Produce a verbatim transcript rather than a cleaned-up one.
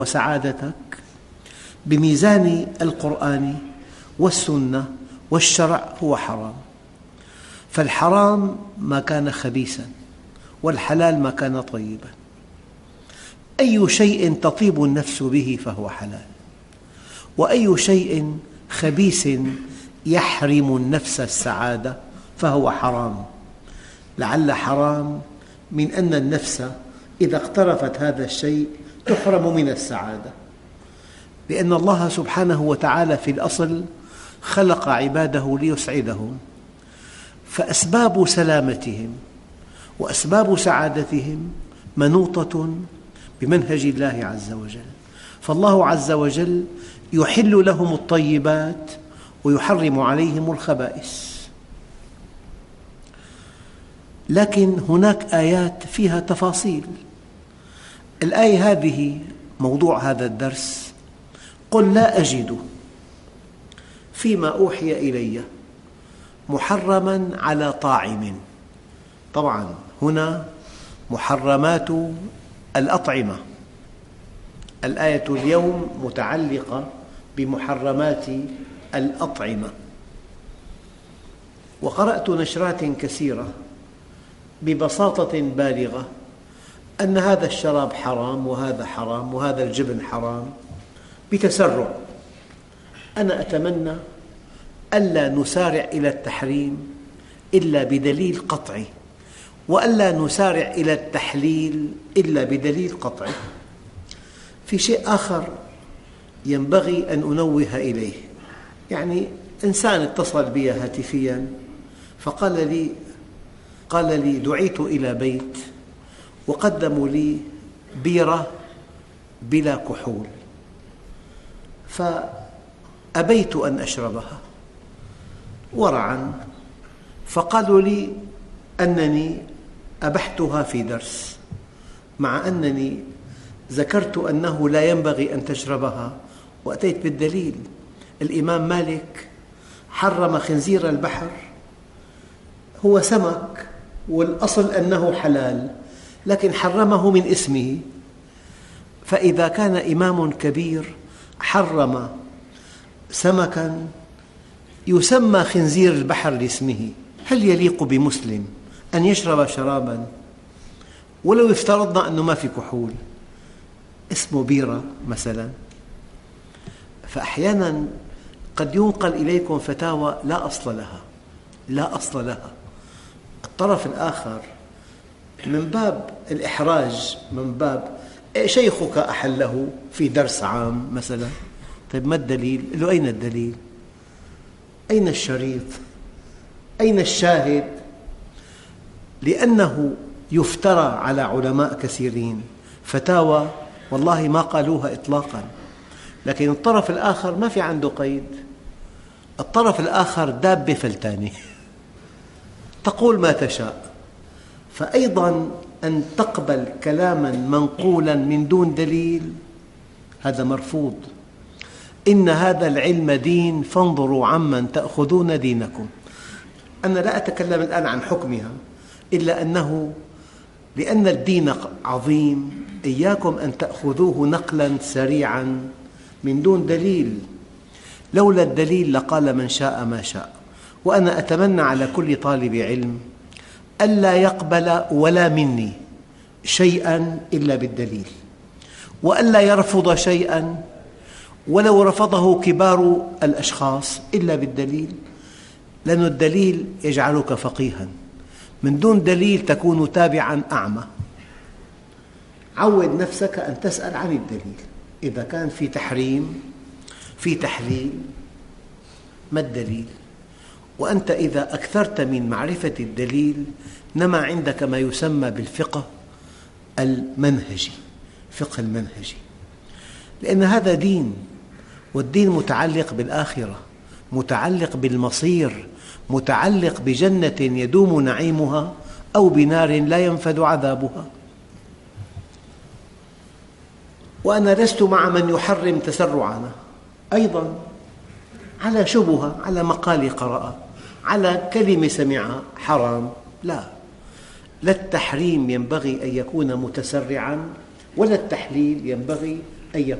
وسعادتك بميزان القرآن والسنة والشرع هو حرام. فالحرام ما كان خبيثاً، والحلال ما كان طيباً. أي شيء تطيب النفس به فهو حلال، وأي شيء خبيث يحرم النفس السعادة فهو حرام. لعل حرام من أن النفس إذا اقترفت هذا الشيء تحرم من السعادة، لأن الله سبحانه وتعالى في الأصل خلق عباده ليسعدهم، فأسباب سلامتهم وأسباب سعادتهم منوطة بمنهج الله عز وجل. فالله عز وجل يحل لهم الطيبات ويحرم عليهم الخبائث. لكن هناك آيات فيها تفاصيل. الآية هذه موضوع هذا الدرس: قل لا أجد فيما أوحي إلي محرما على طاعم. طبعا هنا محرمات الأطعمة. الآية اليوم متعلقة بمحرمات الأطعمة. وقرأت نشرات كثيرة ببساطة بالغة أن هذا الشراب حرام وهذا حرام وهذا الجبن حرام بتسرع. أنا أتمنى ألا نسارع إلى التحريم إلا بدليل قطعي، وألا نسارع إلى التحليل إلا بدليل قطعي. في شيء آخر ينبغي أن أنوه إليه. يعني إنسان اتصل بي هاتفياً فقال لي قال لي دعيت إلى بيت وقدموا لي بيرة بلا كحول، فأبيت أن أشربها ورعاً، فقالوا لي أنني أبحتها في درس، مع أنني ذكرت أنه لا ينبغي أن تشربها، وأتيت بالدليل. الإمام مالك حرم خنزير البحر، هو سمك والأصل أنه حلال، لكن حرمه من اسمه. فإذا كان إمام كبير حرم سمكاً يسمى خنزير البحر لاسمه، هل يليق بمسلم أن يشرب شراباً ولو افترضنا أنه ما في كحول اسمه بيرة مثلاً؟ فأحياناً قد ينقل إليكم فتاوى لا أصل لها، لا أصل لها. الطرف الآخر من باب الإحراج، من باب شيخك أحله في درس عام مثلاً، طيب ما الدليل؟ له أين الدليل؟ أين الشريط؟ أين الشاهد؟ لأنه يفترى على علماء كثيرين فتاوى والله ما قالوها إطلاقاً، لكن الطرف الآخر ما في عنده قيد. الطرف الآخر دابة فلتانة تقول ما تشاء. فأيضاً أن تقبل كلاماً منقولاً من دون دليل هذا مرفوض. إن هذا العلم دين فانظروا عمن تأخذون دينكم. أنا لا أتكلم الآن عن حكمها، إلا أنه لأن الدين عظيم إياكم أن تأخذوه نقلاً سريعاً من دون دليل. لولا الدليل لقال من شاء ما شاء. وأنا أتمنى على كل طالب علم ألا يقبل ولا مني شيئاً إلا بالدليل، وألا يرفض شيئاً ولو رفضه كبار الأشخاص إلا بالدليل، لأن الدليل يجعلك فقيهاً. من دون دليل تكون تابعاً أعمى. عود نفسك أن تسأل عن الدليل. إذا كان في تحريم في تحليل ما الدليل؟ وأنت إذا أكثرت من معرفة الدليل نما عندك ما يسمى بالفقه المنهجي، فقه المنهجي، لأن هذا دين، والدين متعلق بالآخرة، متعلق بالمصير، متعلق بجنة يدوم نعيمها أو بنار لا ينفد عذابها. وأنا لست مع من يحرم تسرعنا أيضاً على شبهة، على مقال قرأ، على كلمة سمعها حرام. لا، لا التحريم ينبغي أن يكون متسرعاً، ولا التحليل ينبغي أي